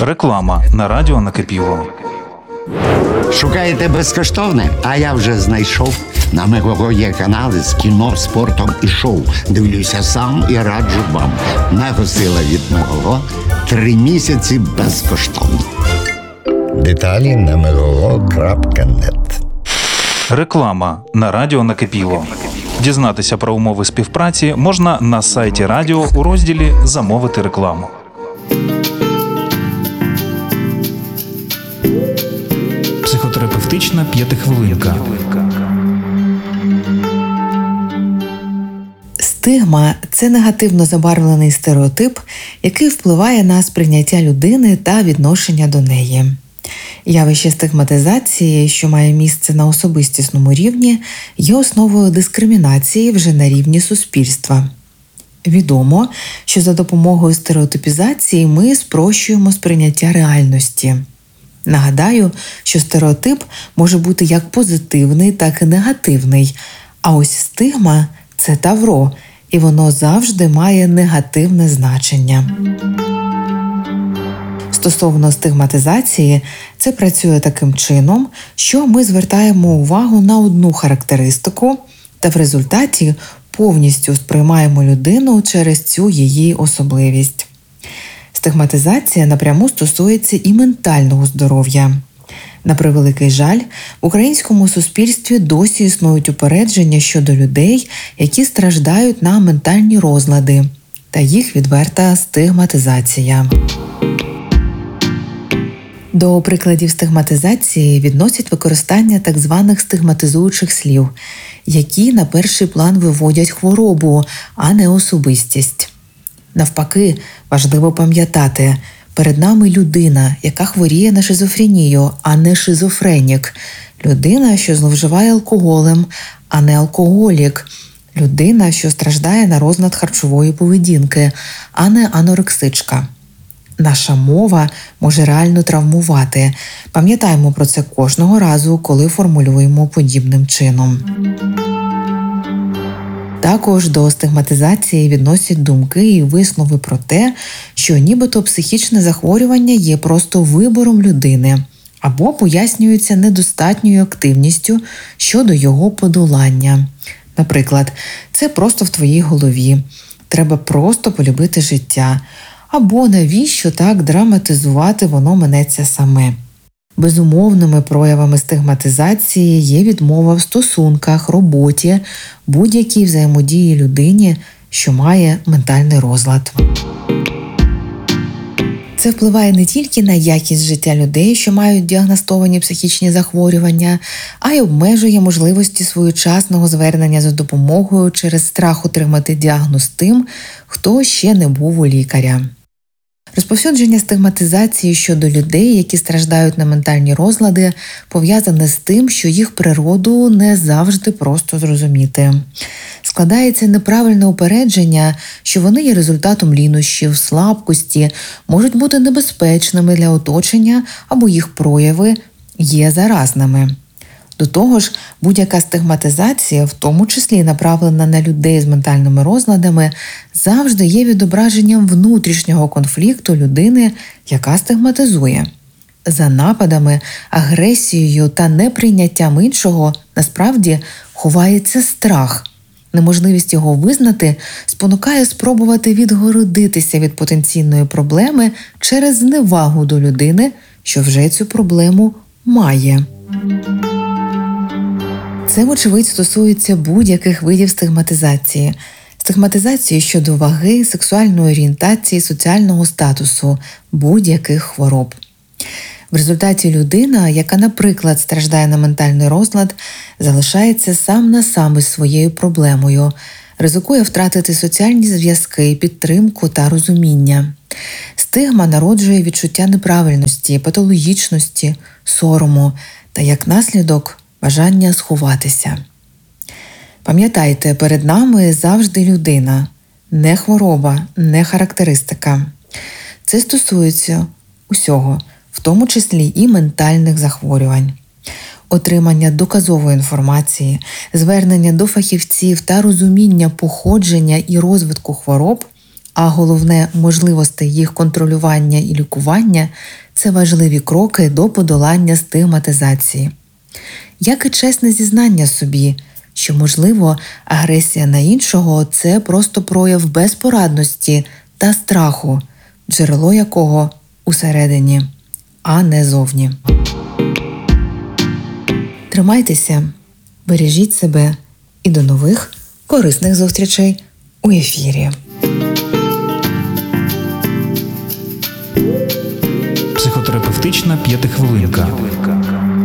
Реклама на радіо Накипіло. Шукаєте безкоштовне? А я вже знайшов. На Мегаго є канали з кіно, спортом і шоу. Дивлюся сам і раджу вам. Мегосила від Мегаго. 3 місяці безкоштовно. Деталі на megago.net. Реклама на радіо Накипіло. Дізнатися про умови співпраці можна на сайті радіо у розділі «Замовити рекламу». Психотерапевтична п'ятихвилинка. Стигма – це негативно забарвлений стереотип, який впливає на сприйняття людини та відношення до неї. Явище стигматизації, що має місце на особистісному рівні, є основою дискримінації вже на рівні суспільства. Відомо, що за допомогою стереотипізації ми спрощуємо сприйняття реальності. Нагадаю, що стереотип може бути як позитивний, так і негативний, а ось стигма – це тавро, і воно завжди має негативне значення. Стосовно стигматизації, це працює таким чином, що ми звертаємо увагу на одну характеристику та в результаті повністю сприймаємо людину через цю її особливість. Стигматизація напряму стосується і ментального здоров'я. На превеликий жаль, в українському суспільстві досі існують упередження щодо людей, які страждають на ментальні розлади, та їх відверта стигматизація. До прикладів стигматизації відносять використання так званих стигматизуючих слів, які на перший план виводять хворобу, а не особистість. Навпаки, важливо пам'ятати, перед нами людина, яка хворіє на шизофренію, а не шизофренік. Людина, що зловживає алкоголем, а не алкоголік. Людина, що страждає на розлад харчової поведінки, а не анорексичка. Наша мова може реально травмувати. Пам'ятаємо про це кожного разу, коли формулюємо подібним чином. Також до стигматизації відносять думки і виснови про те, що нібито психічне захворювання є просто вибором людини або пояснюється недостатньою активністю щодо його подолання. Наприклад, це просто в твоїй голові, треба просто полюбити життя, або навіщо так драматизувати, воно минеться саме. Безумовними проявами стигматизації є відмова в стосунках, роботі, будь-якій взаємодії людині, що має ментальний розлад. Це впливає не тільки на якість життя людей, що мають діагностовані психічні захворювання, а й обмежує можливості своєчасного звернення за допомогою через страх отримати діагноз тим, хто ще не був у лікаря. Розповсюдження стигматизації щодо людей, які страждають на ментальні розлади, пов'язане з тим, що їх природу не завжди просто зрозуміти. Складається неправильне упередження, що вони є результатом лінощів, слабкості, можуть бути небезпечними для оточення або їх прояви є заразними. До того ж, будь-яка стигматизація, в тому числі направлена на людей з ментальними розладами, завжди є відображенням внутрішнього конфлікту людини, яка стигматизує. За нападами, агресією та неприйняттям іншого насправді ховається страх. Неможливість його визнати спонукає спробувати відгородитися від потенційної проблеми через зневагу до людини, що вже цю проблему має. Це, вочевидь, стосується будь-яких видів стигматизації. Стигматизації щодо ваги, сексуальної орієнтації, соціального статусу, будь-яких хвороб. В результаті людина, яка, наприклад, страждає на ментальний розлад, залишається сам на сам із своєю проблемою, ризикує втратити соціальні зв'язки, підтримку та розуміння. Стигма народжує відчуття неправильності, патологічності, сорому та, як наслідок, бажання сховатися. Пам'ятайте, перед нами завжди людина, не хвороба, не характеристика. Це стосується усього, в тому числі і ментальних захворювань. Отримання доказової інформації, звернення до фахівців та розуміння походження і розвитку хвороб а головне – можливостей їх контролювання і лікування – це важливі кроки до подолання стигматизації. Як і чесне зізнання собі, що, можливо, агресія на іншого – це просто прояв безпорадності та страху, джерело якого усередині, а не зовні. Тримайтеся, бережіть себе і до нових корисних зустрічей у ефірі. Психотерапевтична п'ятихвилинка.